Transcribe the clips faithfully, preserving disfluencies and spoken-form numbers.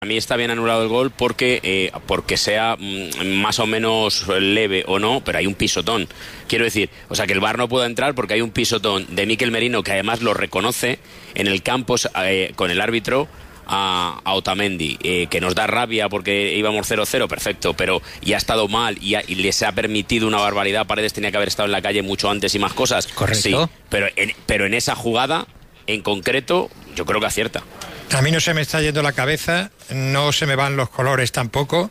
A mí está bien anulado el gol porque, eh, porque sea mm, más o menos leve o no, pero hay un pisotón. Quiero decir, o sea, que el V A R no pueda entrar porque hay un pisotón de Mikel Merino, que además lo reconoce en el campo eh, con el árbitro a, a Otamendi, eh, que nos da rabia porque íbamos cero cero, perfecto, pero y ha estado mal y, ha, y les ha permitido una barbaridad. Paredes tenía que haber estado en la calle mucho antes y más cosas. Correcto. Sí, pero en, pero en esa jugada, en concreto, yo creo que acierta. A mí no se me está yendo la cabeza, no se me van los colores tampoco.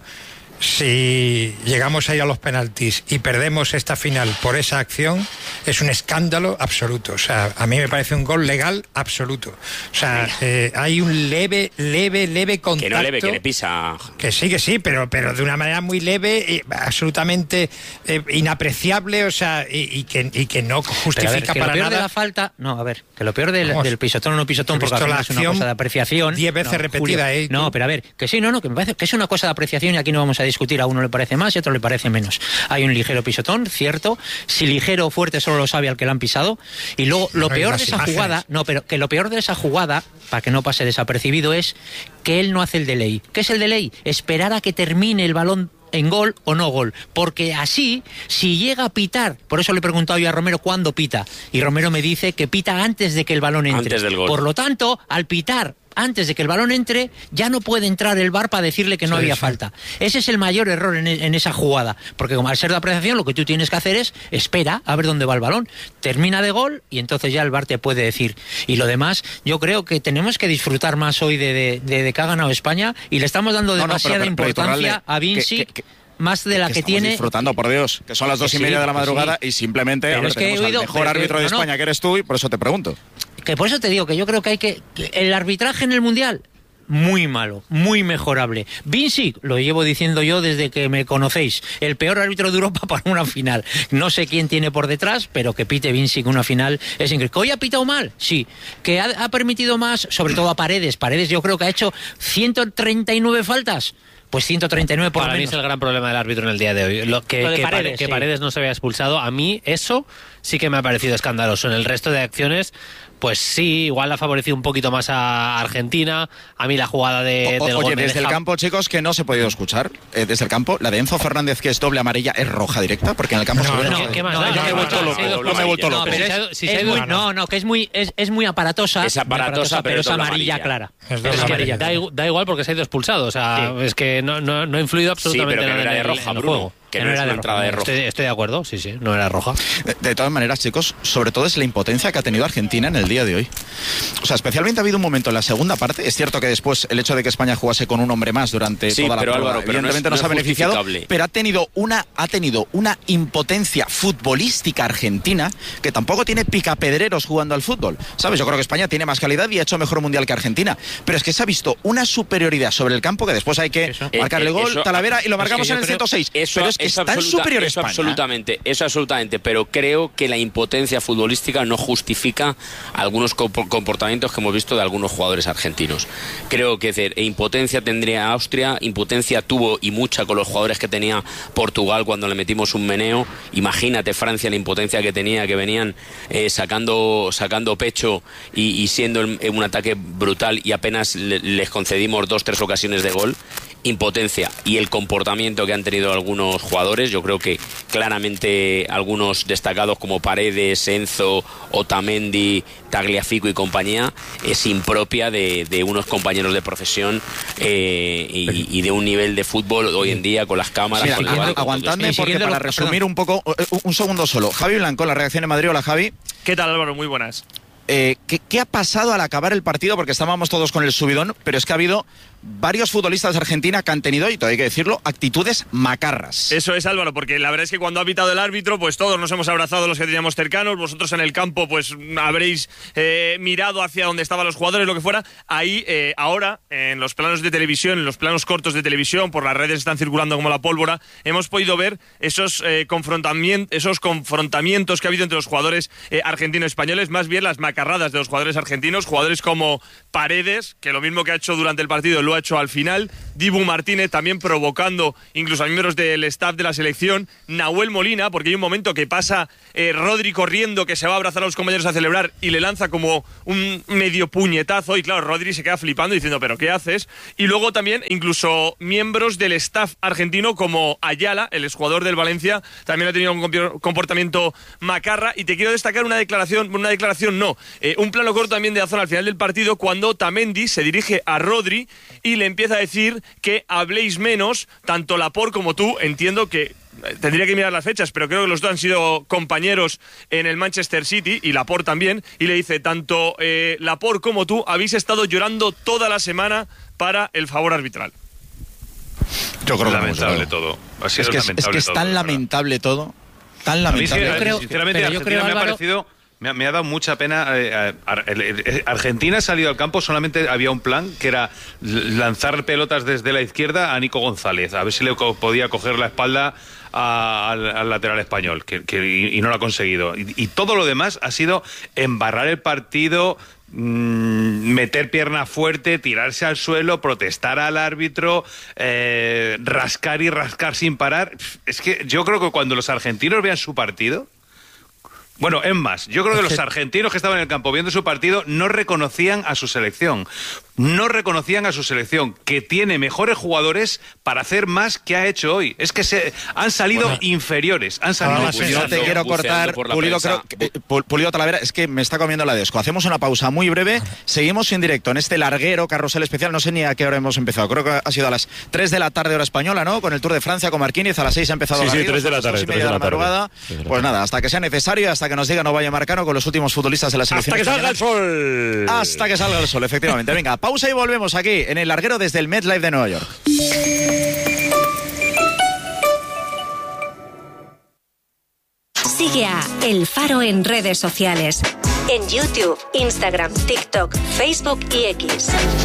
Si llegamos a ir a los penaltis y perdemos esta final por esa acción, es un escándalo absoluto. O sea, a mí me parece un gol legal absoluto. O sea, eh, hay un leve, leve, leve contacto. Que no leve, que le pisa. Que sí, que sí, pero, pero de una manera muy leve, y absolutamente eh, inapreciable, o sea, y, y, que, y que no justifica ver, que para lo peor nada. de la falta, no, a ver, que lo peor del, del pisotón o no pisotón, porque al final es una cosa de apreciación. Diez veces no, repetida, Julio, ¿eh? No, pero a ver, que sí, no, no, que me parece que es una cosa de apreciación y aquí no vamos a discutir, a uno le parece más y a otro le parece menos. Hay un ligero pisotón, cierto, si ligero o fuerte solo lo sabe al que lo han pisado, y luego lo no peor de esa imágenes. jugada, no, pero que lo peor de esa jugada, para que no pase desapercibido, es que él no hace el delay. ¿Qué es el delay? Esperar a que termine el balón en gol o no gol, porque así, si llega a pitar, por eso le he preguntado yo a Romero cuándo pita, y Romero me dice que pita antes de que el balón entre. Antes del gol. Por lo tanto, al pitar antes de que el balón entre, ya no puede entrar el V A R para decirle que no sí, había sí. falta. Ese es el mayor error en, en esa jugada, porque como al ser de apreciación, lo que tú tienes que hacer es espera a ver dónde va el balón, termina de gol y entonces ya el V A R te puede decir. Y lo demás, yo creo que tenemos que disfrutar más hoy de, de, de, de que ha ganado España, y le estamos dando demasiada no, no, pero, pero, importancia pero, a Vinci. Que, que, que... más de la que, que tiene disfrutando, por Dios, que son las dos y media sí, de la madrugada sí. y simplemente ver, es que tenemos oído, al mejor pero, árbitro pero, de España no, que eres tú, y por eso te pregunto. Que por eso te digo que yo creo que hay que el arbitraje en el Mundial muy malo, muy mejorable. Vinci, lo llevo diciendo yo desde que me conocéis, el peor árbitro de Europa para una final. No sé quién tiene por detrás, pero que pite Vinci con una final es increíble. ¿Que hoy ha pitado mal? Sí. ¿Que ha, ha permitido más? Sobre todo a Paredes. Paredes yo creo que ha hecho ciento treinta y nueve faltas. Pues ciento treinta y nueve por Para menos. mí es el gran problema del árbitro en el día de hoy. Lo que, Lo de que, Paredes, pare, que sí. Paredes no se vea expulsado, a mí eso sí que me ha parecido escandaloso. En el resto de acciones, pues sí, igual ha favorecido un poquito más a Argentina. A mí la jugada de, o, del Oye, gol desde deja... el campo, chicos, que no se ha podido escuchar, eh, desde el campo, la de Enzo Fernández, que es doble amarilla, ¿es roja directa? Porque en el campo no, se ve... No, No, ¿qué más no, da? yo me he vuelto loco, no me he vuelto loco. No, no, que es muy, es, es muy aparatosa. Es aparatosa, aparatosa pero, pero es amarilla, amarilla clara. Es es amarilla. Da, da igual porque se ha ido expulsado, o sea, sí. es que no, no, no ha influido absolutamente sí, pero que no nada era de en, roja, el, en el Bruno. juego. Que, que no, no era de entrada de roja. Estoy, estoy de acuerdo, sí, sí, no era roja. De, de todas maneras, chicos, sobre todo es la impotencia que ha tenido Argentina en el día de hoy. O sea, especialmente ha habido un momento en la segunda parte. Es cierto que después el hecho de que España jugase con un hombre más durante sí, toda la pero prueba, Álvaro, pero evidentemente no es, nos no ha beneficiado, pero ha tenido una ha tenido una impotencia futbolística argentina que tampoco tiene picapedreros jugando al fútbol. ¿Sabes? Yo creo que España tiene más calidad y ha hecho mejor mundial que Argentina, pero es que se ha visto una superioridad sobre el campo que después hay que eso. marcarle eh, eh, gol, eso, Talavera, y lo marcamos es que en el ciento seis. Eso, pero es que eso es tan superior eso España. Absolutamente, eso absolutamente, pero creo que la impotencia futbolística no justifica algunos comportamientos que hemos visto de algunos jugadores argentinos. Creo que decir, impotencia tendría Austria, impotencia tuvo y mucha con los jugadores que tenía Portugal cuando le metimos un meneo. Imagínate Francia la impotencia que tenía, que venían eh, sacando sacando pecho y, y siendo el, un ataque brutal y apenas le, les concedimos dos, tres ocasiones de gol. Impotencia y el comportamiento que han tenido algunos jugadores, yo creo que claramente algunos destacados como Paredes, Enzo, Otamendi, Tagliafico y compañía, es impropia de, de unos compañeros de profesión eh, y, y de un nivel de fútbol hoy en día con las cámaras. Mira, con aguant, el aguantadme porque para los, resumir perdón. un poco, un segundo solo. Javi Blanco, la reacción en Madrid. Hola, Javi. ¿Qué tal, Álvaro? Muy buenas. Eh, ¿qué, ¿Qué ha pasado al acabar el partido? Porque estábamos todos con el subidón, pero es que ha habido varios futbolistas de Argentina que han tenido, y todo hay que decirlo, actitudes macarras. Eso es, Álvaro, porque la verdad es que cuando ha pitado el árbitro, pues todos nos hemos abrazado los que teníamos cercanos, vosotros en el campo pues habréis eh, mirado hacia donde estaban los jugadores, lo que fuera. Ahí, eh, ahora, en los planos de televisión, en los planos cortos de televisión, por las redes están circulando como la pólvora, hemos podido ver esos, eh, confrontamientos, esos confrontamientos que ha habido entre los jugadores eh, argentino-españoles, más bien las macarradas de los jugadores argentinos, jugadores como Paredes, que lo mismo que ha hecho durante el partido lo ha hecho al final. Dibu Martínez también provocando incluso a miembros del staff de la selección. Nahuel Molina, porque hay un momento que pasa eh, Rodri corriendo, que se va a abrazar a los compañeros a celebrar y le lanza como un medio puñetazo. Y claro, Rodri se queda flipando diciendo, ¿pero qué haces? Y luego también incluso miembros del staff argentino como Ayala, el exjugador del Valencia, también ha tenido un comportamiento macarra. Y te quiero destacar una declaración, una declaración no, eh, un plano corto también de Dazón al final del partido, cuando Tamendi se dirige a Rodri y le empieza a decir que habléis menos, tanto Laporte como tú. Entiendo que tendría que mirar las fechas, pero creo que los dos han sido compañeros en el Manchester City, y Laporte también, y le dice, tanto eh, Laporte como tú habéis estado llorando toda la semana para el favor arbitral. Yo creo que lamentable todo. Ha sido es que es, lamentable es, que es todo, tan lamentable todo, tan lamentable. A mí, yo creo, sinceramente, pero yo creo, me ha Álvaro, parecido... Me ha, me ha dado mucha pena. Eh, eh, Argentina ha salido al campo, solamente había un plan, que era lanzar pelotas desde la izquierda a Nico González, a ver si le co podía coger la espalda a, al, al lateral español, que, que, y, y no lo ha conseguido. Y, y todo lo demás ha sido embarrar el partido, mmm, meter pierna fuerte, tirarse al suelo, protestar al árbitro, eh, rascar y rascar sin parar. Es que yo creo que cuando los argentinos vean su partido... Bueno, es más, yo creo que los argentinos que estaban en el campo viendo su partido no reconocían a su selección. No reconocían a su selección, que tiene mejores jugadores para hacer más que ha hecho hoy. Es que se han salido bueno, inferiores. Han salido ah, yo te quiero cortar, Pulido, creo, eh, Pulido Talavera, es que me está comiendo la desco. Hacemos una pausa muy breve, seguimos en directo en este larguero carrusel especial. No sé ni a qué hora hemos empezado, creo que ha sido a las tres de la tarde hora española, ¿no? Con el Tour de Francia con Marquínez, a las seis ha empezado sí, la sí, tres de la tarde, tres de la madrugada. Pues nada, hasta que sea necesario, hasta que nos diga Novaya Marcano con los últimos futbolistas de la selección. Hasta que salga el sol. Hasta que salga el sol, efectivamente. Venga, pausa y volvemos aquí en el larguero desde el MetLife de Nueva York. Sigue a El Faro en redes sociales. En YouTube, Instagram, TikTok, Facebook y X.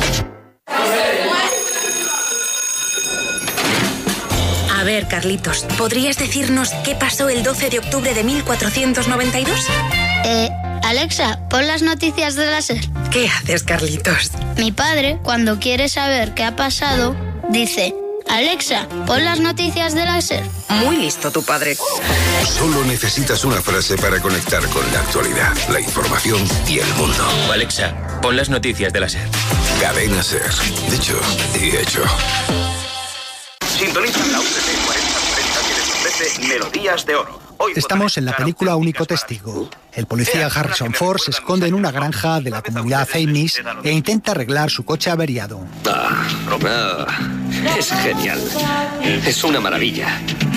A ver, Carlitos, ¿podrías decirnos qué pasó el doce de octubre de mil cuatrocientos noventa y dos? Eh, Alexa, pon las noticias de la SER. ¿Qué haces, Carlitos? Mi padre, cuando quiere saber qué ha pasado, dice: Alexa, pon las noticias de la SER. Muy listo tu padre. Solo necesitas una frase para conectar con la actualidad, la información y el mundo. Alexa, pon las noticias de la SER. Cadena SER. Dicho y hecho. Sintoniza la U T C cuarenta cuarenta que les ofrece Melodías de Oro. Hoy Estamos en la película Único Testigo. El policía Harrison Ford se esconde en una granja de la comunidad Amish e intenta arreglar su coche averiado. Ah, ah, es genial. Es una maravilla.